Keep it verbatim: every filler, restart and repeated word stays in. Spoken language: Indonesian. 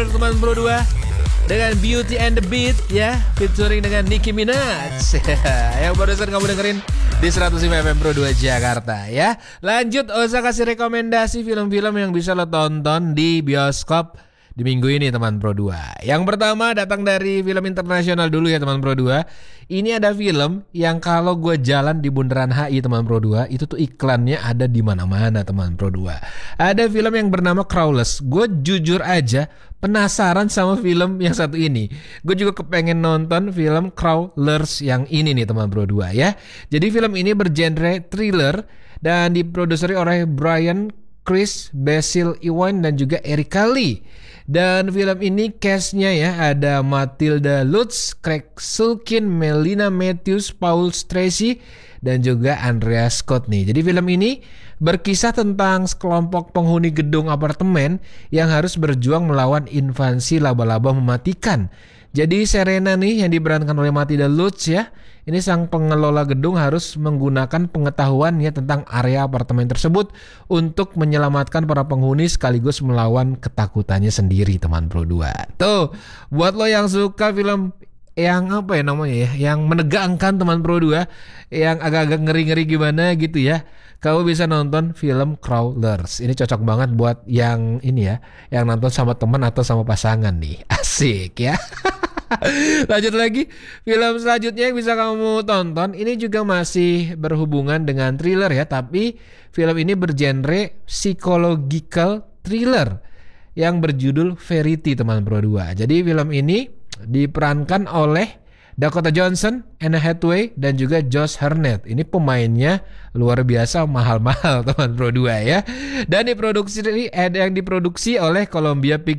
Thriller teman Pro dua dengan Beauty and the Beat ya, featuring dengan Nicki Minaj. Yang barusan kamu dengerin di seratus lima F M Pro dua Jakarta ya. Lanjut, Oza kasih rekomendasi film-film yang bisa lo tonton di bioskop di minggu ini teman Pro dua. Yang pertama datang dari film internasional dulu ya teman Pro dua. Ini ada film yang kalau gue jalan di bundaran H I teman Pro dua, itu tuh iklannya ada di mana-mana teman Pro dua. Ada film yang bernama Crawlers. Gue jujur aja penasaran sama film yang satu ini. Gue juga kepengen nonton film Crawlers yang ini nih teman Pro dua ya. Jadi film ini bergenre thriller dan diproduseri oleh Brian Chris, Basil Iwan dan juga Erika Lee. Dan film ini cast-nya ya ada Matilda Lutz, Craig Sulkin, Melina Matthews, Paul Tracy dan juga Andrea Scott nih. Jadi film ini berkisah tentang sekelompok penghuni gedung apartemen yang harus berjuang melawan invasi laba-laba mematikan. Jadi Serena nih yang diperankan oleh Matilda Lutz ya, ini sang pengelola gedung harus menggunakan pengetahuannya tentang area apartemen tersebut untuk menyelamatkan para penghuni sekaligus melawan ketakutannya sendiri teman Pro dua. Tuh, buat lo yang suka film yang apa ya namanya ya, yang menegangkan teman Pro dua, yang agak-agak ngeri-ngeri gimana gitu ya, kamu bisa nonton film Crawlers. Ini cocok banget buat yang ini ya, yang nonton sama teman atau sama pasangan nih. Asik ya. Lanjut lagi, film selanjutnya yang bisa kamu tonton ini juga masih berhubungan dengan thriller ya, tapi film ini bergenre psychological thriller yang berjudul Verity teman Pro dua. Jadi film ini diperankan oleh Dakota Johnson, Anne Hathaway dan juga Josh Hartnett. Ini pemainnya luar biasa mahal-mahal teman Pro dua ya. Dan diproduksi ada yang diproduksi oleh Columbia Pictures